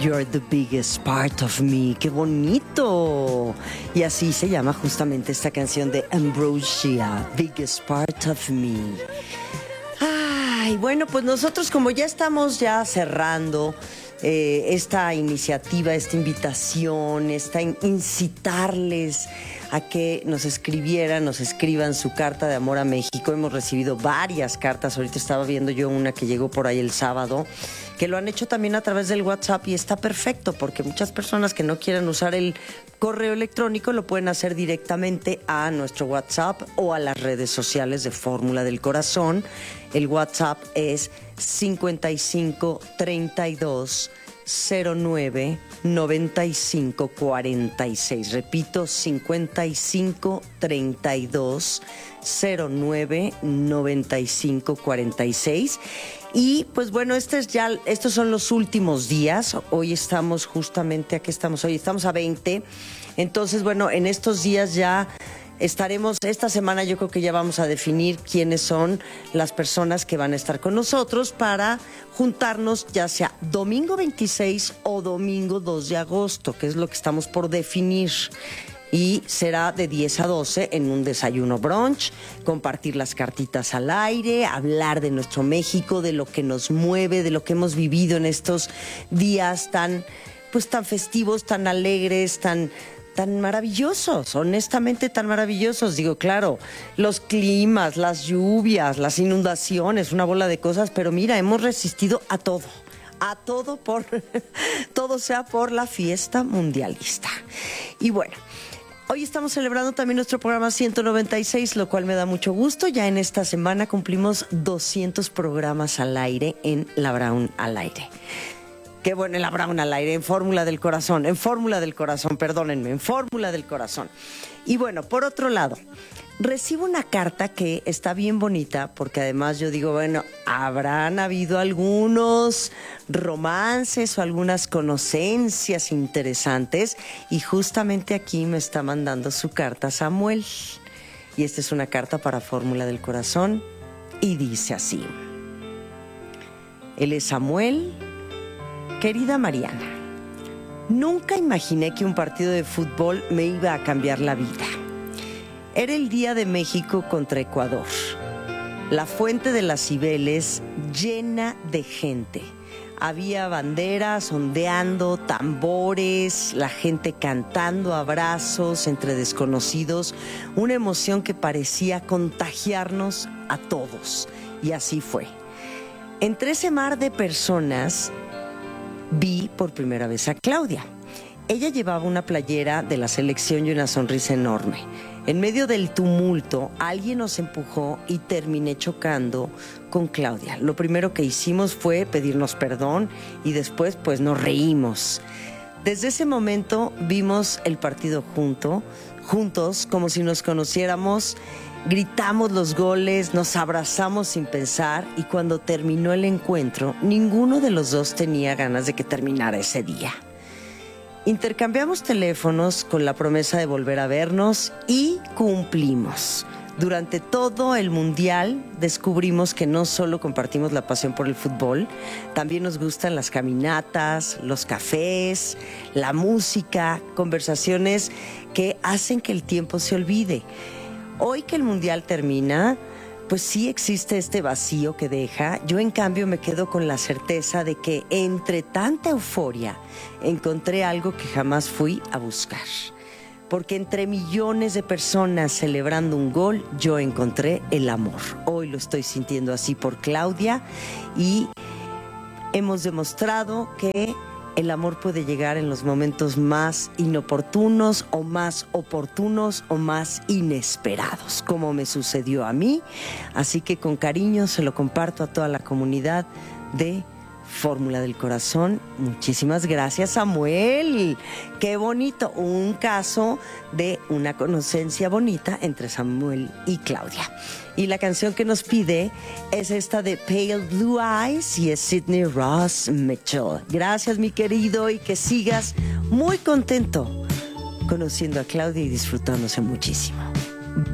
You're the biggest part of me. ¡Qué bonito! Y así se llama justamente esta canción de Ambrosia, Biggest Part of Me. Ay, bueno, pues nosotros como ya estamos cerrando esta iniciativa, esta invitación, esta incitarles a que nos escriban su carta de amor a México. Hemos recibido varias cartas, ahorita estaba viendo yo una que llegó por ahí el sábado, que lo han hecho también a través del WhatsApp y está perfecto porque muchas personas que no quieran usar el correo electrónico lo pueden hacer directamente a nuestro WhatsApp o a las redes sociales de Fórmula del Corazón. El WhatsApp es 55 32 09 95 46. Repito, 55 32 09 95 46. Y pues bueno, estos son los últimos días. Hoy estamos justamente, aquí estamos hoy, estamos a 20. Entonces, bueno, en estos días ya estaremos, esta semana yo creo que ya vamos a definir quiénes son las personas que van a estar con nosotros para juntarnos ya sea domingo 26 o domingo 2 de agosto, que es lo que estamos por definir. Y será de 10 a 12 en un desayuno brunch, compartir las cartitas al aire, hablar de nuestro México, de lo que nos mueve, de lo que hemos vivido en estos días tan festivos, tan alegres, tan maravillosos, honestamente tan maravillosos. Digo, claro, los climas, las lluvias, las inundaciones, una bola de cosas, pero mira, hemos resistido a todo todo sea por la fiesta mundialista. Y bueno, hoy estamos celebrando también nuestro programa 196, lo cual me da mucho gusto. Ya en esta semana cumplimos 200 programas al aire en La Brown al aire. Qué bueno, en La Brown al aire, en Fórmula del Corazón, perdónenme, en Fórmula del Corazón. Y bueno, por otro lado, recibo una carta que está bien bonita, porque además yo digo, bueno, habrán habido algunos romances o algunas conocencias interesantes, y justamente aquí me está mandando su carta Samuel. Y esta es una carta para Fórmula del Corazón, y dice así. Él es Samuel. Querida Mariana, nunca imaginé que un partido de fútbol me iba a cambiar la vida. Era el Día de México contra Ecuador. La Fuente de las Cibeles llena de gente. Había banderas ondeando, tambores, la gente cantando, abrazos entre desconocidos, una emoción que parecía contagiarnos a todos. Y así fue. Entre ese mar de personas vi por primera vez a Claudia. Ella llevaba una playera de la selección y una sonrisa enorme. En medio del tumulto, alguien nos empujó y terminé chocando con Claudia. Lo primero que hicimos fue pedirnos perdón y después pues nos reímos. Desde ese momento vimos el partido juntos, como si nos conociéramos. Gritamos los goles, nos abrazamos sin pensar y cuando terminó el encuentro, ninguno de los dos tenía ganas de que terminara ese día. Intercambiamos teléfonos con la promesa de volver a vernos y cumplimos. Durante todo el Mundial descubrimos que no solo compartimos la pasión por el fútbol, también nos gustan las caminatas, los cafés, la música, conversaciones que hacen que el tiempo se olvide. Hoy que el Mundial termina, pues sí existe este vacío que deja. Yo, en cambio, me quedo con la certeza de que entre tanta euforia encontré algo que jamás fui a buscar. Porque entre millones de personas celebrando un gol, yo encontré el amor. Hoy lo estoy sintiendo así por Claudia y hemos demostrado que el amor puede llegar en los momentos más inoportunos o más oportunos o más inesperados, como me sucedió a mí. Así que con cariño se lo comparto a toda la comunidad de Fórmula del Corazón. Muchísimas gracias, Samuel. Qué bonito, un caso de una conocencia bonita entre Samuel y Claudia. Y la canción que nos pide es esta de Pale Blue Eyes y es Sidney Ross Mitchell. Gracias, mi querido, y que sigas muy contento conociendo a Claudia y disfrutándose muchísimo.